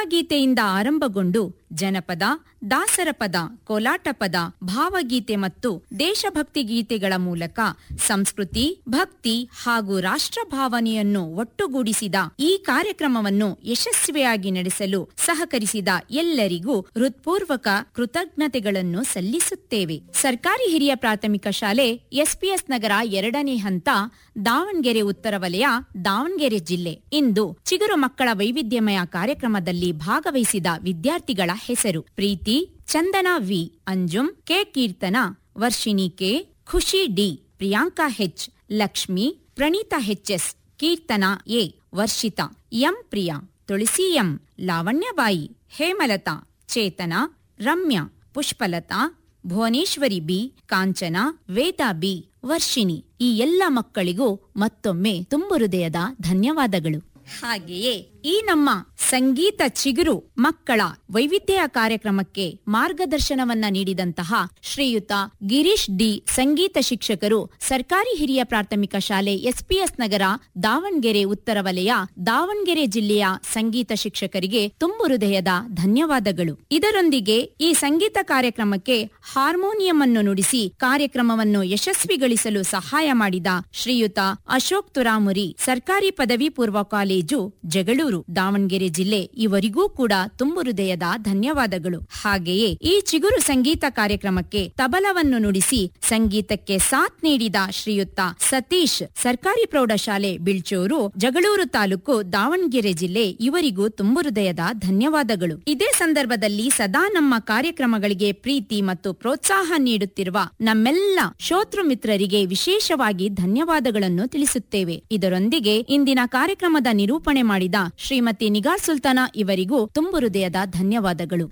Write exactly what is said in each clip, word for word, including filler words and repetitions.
ಭಾವಗೀತೆಯಿಂದ ಆರಂಭಗೊಂಡು ಜನಪದ, ದಾಸರ ಪದ, ಕೋಲಾಟ ಪದ, ಭಾವಗೀತೆ ಮತ್ತು ದೇಶಭಕ್ತಿ ಗೀತೆಗಳ ಮೂಲಕ ಸಂಸ್ಕೃತಿ, ಭಕ್ತಿ ಹಾಗೂ ರಾಷ್ಟ್ರಭಾವನೆಯನ್ನು ಒಟ್ಟುಗೂಡಿಸಿದ ಈ ಕಾರ್ಯಕ್ರಮವನ್ನು ಯಶಸ್ವಿಯಾಗಿ ನಡೆಸಲು ಸಹಕರಿಸಿದ ಎಲ್ಲರಿಗೂ ಹೃತ್ಪೂರ್ವಕ ಕೃತಜ್ಞತೆಗಳನ್ನು ಸಲ್ಲಿಸುತ್ತೇವೆ. ಸರ್ಕಾರಿ ಹಿರಿಯ ಪ್ರಾಥಮಿಕ ಶಾಲೆ ಎಸ್ಪಿಎಸ್ ನಗರ ಎರಡನೇ ಹಂತ, ದಾವಣಗೆರೆ ಉತ್ತರ ವಲಯ, ದಾವಣಗೆರೆ ಜಿಲ್ಲೆ. ಇಂದು ಚಿಗುರು ಮಕ್ಕಳ ವೈವಿಧ್ಯಮಯ ಕಾರ್ಯಕ್ರಮದಲ್ಲಿ ಭಾಗವಹಿಸಿದ ವಿದ್ಯಾರ್ಥಿಗಳ ಹೆಸರು: ಪ್ರೀತಿ, ಚಂದನಾ ವಿ, ಅಂಜುಮ್ ಕೆ, ಕೀರ್ತನ, ವರ್ಷಿಣಿ ಕೆ, ಖುಷಿ D, Priyanka H, Lakshmi, Praneetha H S, Keerthana A, Varshitha M, Priya, Tulasi M, ಲಾವಣ್ಯಬಾಯಿ, Hemalatha, Chetana, Ramya, Pushpalatha, Bhuvaneshwari B, Kanchana, Veda B, Varshini. ಈ ಎಲ್ಲ ಮಕ್ಕಳಿಗೂ ಮತ್ತೊಮ್ಮೆ ತುಂಬು ಹೃದಯದ ಧನ್ಯವಾದಗಳು. ಹಾಗೆಯೇ ಈ ನಮ್ಮ ಸಂಗೀತ ಚಿಗುರು ಮಕ್ಕಳ ವೈವಿಧ್ಯ ಕಾರ್ಯಕ್ರಮಕ್ಕೆ ಮಾರ್ಗದರ್ಶನವನ್ನ ನೀಡಿದಂತಹ ಶ್ರೀಯುತ ಗಿರೀಶ್ ಡಿ, ಸಂಗೀತ ಶಿಕ್ಷಕರು, ಸರ್ಕಾರಿ ಹಿರಿಯ ಪ್ರಾಥಮಿಕ ಶಾಲೆ ಎಸ್ಪಿಎಸ್ ನಗರ, ದಾವಣಗೆರೆ ಉತ್ತರ ವಲಯ, ದಾವಣಗೆರೆ ಜಿಲ್ಲೆಯ ಸಂಗೀತ ಶಿಕ್ಷಕರಿಗೆ ತುಂಬು ಹೃದಯದ ಧನ್ಯವಾದಗಳು. ಇದರೊಂದಿಗೆ ಈ ಸಂಗೀತ ಕಾರ್ಯಕ್ರಮಕ್ಕೆ ಹಾರ್ಮೋನಿಯಂ ಅನ್ನು ನುಡಿಸಿ ಕಾರ್ಯಕ್ರಮವನ್ನು ಯಶಸ್ವಿಗೊಳಿಸಲು ಸಹಾಯ ಮಾಡಿದ ಶ್ರೀಯುತ ಅಶೋಕ್ ತುರಾಮುರಿ, ಸರ್ಕಾರಿ ಪದವಿ ಪೂರ್ವ ಕಾಲೇಜು, ಜಗಳೂರು, ದಾವಣಗೆರೆ ಜಿಲ್ಲೆ, ಇವರಿಗೂ ಕೂಡ ತುಂಬು ಹೃದಯದ ಧನ್ಯವಾದಗಳು. ಹಾಗೆಯೇ ಈ ಚಿಗುರು ಸಂಗೀತ ಕಾರ್ಯಕ್ರಮಕ್ಕೆ ತಬಲವನ್ನು ನುಡಿಸಿ ಸಂಗೀತಕ್ಕೆ ಸಾಥ್ ನೀಡಿದ ಶ್ರೀಯುತ ಸತೀಶ್, ಸರ್ಕಾರಿ ಪ್ರೌಢಶಾಲೆ ಬಿಳ್ಚೂರು, ಜಗಳೂರು ತಾಲೂಕು, ದಾವಣಗೆರೆ ಜಿಲ್ಲೆ, ಇವರಿಗೂ ತುಂಬು ಹೃದಯದ ಧನ್ಯವಾದಗಳು. ಇದೇ ಸಂದರ್ಭದಲ್ಲಿ ಸದಾ ನಮ್ಮ ಕಾರ್ಯಕ್ರಮಗಳಿಗೆ ಪ್ರೀತಿ ಮತ್ತು ಪ್ರೋತ್ಸಾಹ ನೀಡುತ್ತಿರುವ ನಮ್ಮೆಲ್ಲ ಶ್ರೋತೃ ಮಿತ್ರರಿಗೆ ವಿಶೇಷವಾಗಿ ಧನ್ಯವಾದಗಳನ್ನು ತಿಳಿಸುತ್ತೇವೆ. ಇದರೊಂದಿಗೆ ಇಂದಿನ ಕಾರ್ಯಕ್ರಮದ ನಿರೂಪಣೆ ಮಾಡಿದ ಶ್ರೀಮತಿ ನಿಗಾರ್ ಸುಲ್ತಾನ ಇವರಿಗೂ ತುಂಬು ಹೃದಯದ ಧನ್ಯವಾದಗಳು.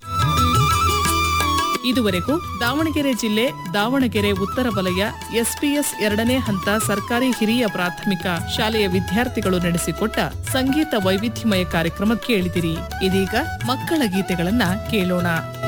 ಇದುವರೆಗೂ ದಾವಣಗೆರೆ ಜಿಲ್ಲೆ, ದಾವಣಗೆರೆ ಉತ್ತರ ವಲಯ ಎಸ್ಪಿಎಸ್ ಎರಡನೇ ಹಂತ ಸರ್ಕಾರಿ ಹಿರಿಯ ಪ್ರಾಥಮಿಕ ಶಾಲೆಯ ವಿದ್ಯಾರ್ಥಿಗಳು ನಡೆಸಿಕೊಟ್ಟ ಸಂಗೀತ ವೈವಿಧ್ಯಮಯ ಕಾರ್ಯಕ್ರಮ ಕೇಳಿದಿರಿ. ಇದೀಗ ಮಕ್ಕಳ ಗೀತೆಗಳನ್ನ ಕೇಳೋಣ.